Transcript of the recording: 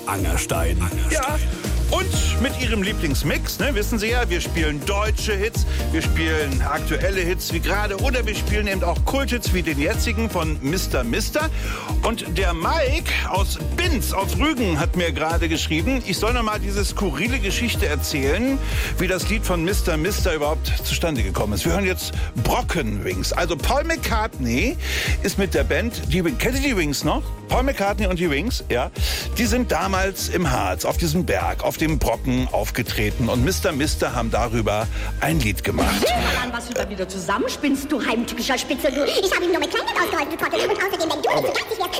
Angerstein. Ja, und mit ihrem Lieblingsmix, ne, wissen Sie ja, wir spielen deutsche Hits, wir spielen aktuelle Hits wie gerade oder wir spielen eben auch Kulthits wie den jetzigen von Mr. Mister. Und der Mike aus Binz, aus Rügen, hat mir gerade geschrieben, ich soll noch mal diese skurrile Geschichte erzählen, wie das Lied von Mr. Mister überhaupt zustande gekommen ist. Wir hören jetzt Brocken Wings. Also Paul McCartney ist mit der Band, kennt ihr die Wings noch? Paul McCartney und die Wings, ja, die sind damals im Harz, auf diesem Berg, auf dem Brocken aufgetreten und Mr. Mister haben darüber ein Lied gemacht. Dann, was du da wieder zusammenspinnst, du heimtückischer Spitzel, du. Ich habe ihm nur mit Kleingeld ausgeholfen, du Trottel. Und außerdem, wenn du zu geizig wärst,